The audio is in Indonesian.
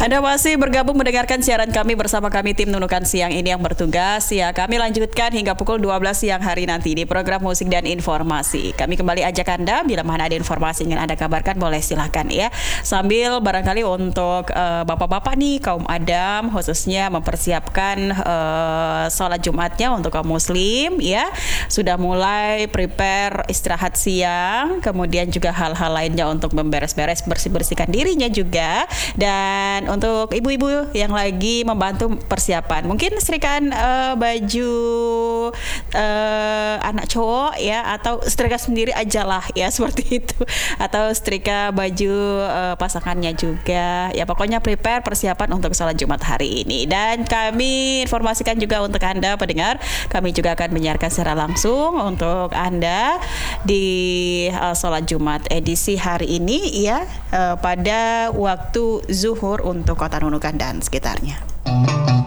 Anda masih bergabung mendengarkan siaran kami bersama kami tim Nunukan Siang ini yang bertugas. Ya, kami lanjutkan hingga pukul 12 siang hari nanti di program Musik dan Informasi. Kami kembali ajak Anda bila mana ada informasi yang ingin Anda kabarkan boleh silahkan ya. Sambil barangkali untuk bapak-bapak nih kaum Adam khususnya mempersiapkan sholat Jumatnya untuk kaum muslim ya. Sudah mulai prepare istirahat siang, kemudian juga hal-hal lainnya untuk memberes-beres bersih-bersihkan dirinya juga. Dan untuk ibu-ibu yang lagi membantu persiapan, mungkin setrikaan baju anak cowok ya, atau setrika sendiri aja lah ya seperti itu, atau setrika baju pasangannya juga ya, pokoknya prepare persiapan untuk sholat Jumat hari ini. Dan kami informasikan juga untuk Anda pendengar, kami juga akan menyiarkan secara langsung untuk Anda di sholat Jumat edisi hari ini ya, pada waktu zuhur untuk Kota Nunukan dan sekitarnya.